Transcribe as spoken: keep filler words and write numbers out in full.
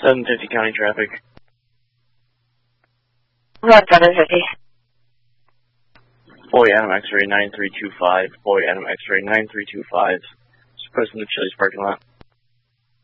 seven fifty county traffic. Road seven fifty. Boy Adam X-ray nine three two five. Boy Adam X-ray nine three two five. Supposed in the Chili's parking lot.